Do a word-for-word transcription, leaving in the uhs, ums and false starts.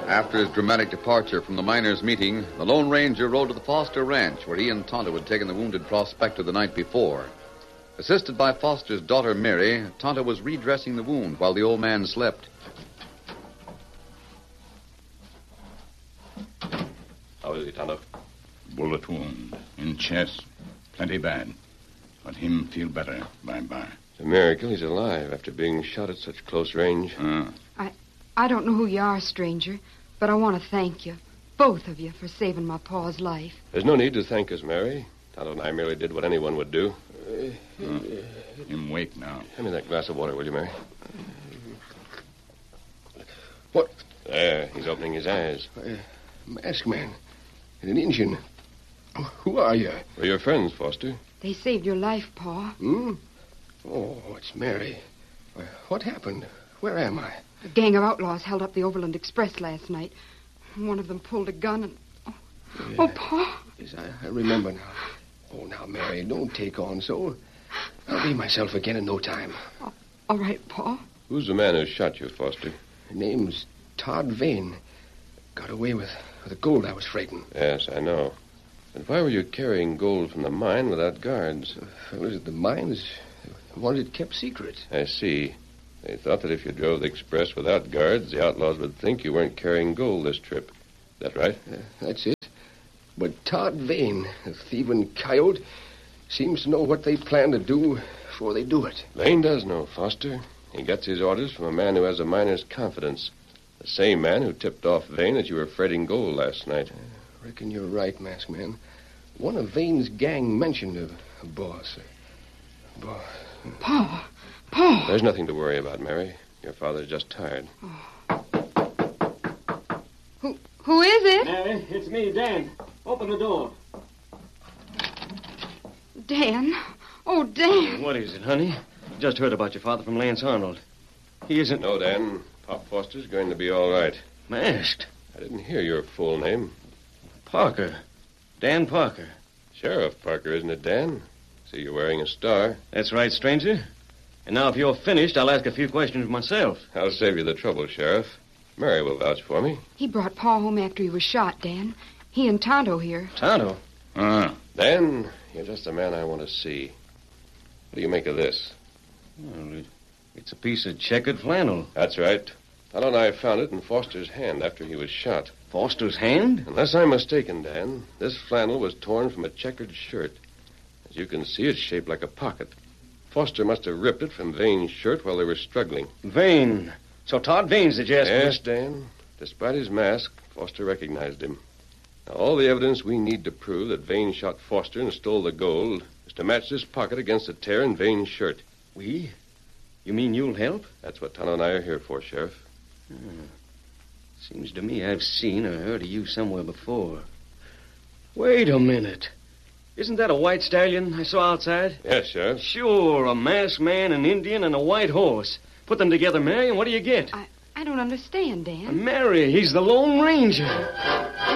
After his dramatic departure from the miners' meeting, the Lone Ranger rode to the Foster Ranch, where he and Tonto had taken the wounded prospector the night before. Assisted by Foster's daughter, Mary, Tonto was redressing the wound while the old man slept. How is he, Tonto? Bullet wound in chest. Plenty bad. But him feel better by-by. It's a miracle he's alive after being shot at such close range. Uh, I, I don't know who you are, stranger, but I want to thank you, both of you, for saving my pa's life. There's no need to thank us, Mary. Tonto and I merely did what anyone would do. uh, him wake now. Hand me that glass of water, will you, Mary? What? There, he's opening his eyes. Uh, masked man. And an Indian. Who are you? We're your friends, Foster. They saved your life, Pa. Hmm? Oh, it's Mary. Uh, What happened? Where am I? A gang of outlaws held up the Overland Express last night. One of them pulled a gun and... Oh, Yeah. oh Pa. Yes, I, I remember now. Oh, now, Mary, don't take on so. I'll be myself again in no time. Oh, all right, Pa. Who's the man who shot you, Foster? Name's Todd Vane. Got away with, with the gold I was freighting. Yes, I know. But why were you carrying gold from the mine without guards? The fellows at the mines wanted it kept secret. I see. They thought that if you drove the express without guards, the outlaws would think you weren't carrying gold this trip. Is that right? Uh, that's it. But Todd Vane, the thieving coyote, seems to know what they plan to do before they do it. Lane does know, Foster. He gets his orders from a man who has a miner's confidence. The same man who tipped off Vane that you were freighting gold last night. I reckon you're right, masked man. One of Vane's gang mentioned a, a boss. A boss. Pa. Pa. There's nothing to worry about, Mary. Your father's just tired. Who, who is it? Mary, it's me, Dan. Open the door. Dan. Oh, Dan. What is it, honey? Just heard about your father from Lance Arnold. He isn't... No, Dan. Pop Foster's going to be all right. Masked. I didn't hear your full name. Parker. Dan Parker. Sheriff Parker, isn't it, Dan? See, you're wearing a star. That's right, stranger. And now if you're finished, I'll ask a few questions myself. I'll save you the trouble, Sheriff. Mary will vouch for me. He brought Pa home after he was shot, Dan. He and Tonto here. Tonto? Uh, Dan, you're just the man I want to see. What do you make of this? Well, it, it's a piece of checkered flannel. That's right. Tonto and I found it in Foster's hand after he was shot. Foster's hand? Unless I'm mistaken, Dan, this flannel was torn from a checkered shirt. As you can see, it's shaped like a pocket. Foster must have ripped it from Vane's shirt while they were struggling. Vane. So Todd Vane's the jasper. Yes, Dan. Despite his mask, Foster recognized him. Now, all the evidence we need to prove that Vane shot Foster and stole the gold is to match this pocket against the tear in Vane's shirt. We? You mean you'll help? That's what Tonto and I are here for, Sheriff. Hmm. Seems to me I've seen or heard of you somewhere before. Wait a minute. Isn't that a white stallion I saw outside? Yes, Sheriff. Sure, a masked man, an Indian, and a white horse. Put them together, Mary, and what do you get? I, I don't understand, Dan. Mary, he's the Lone Ranger.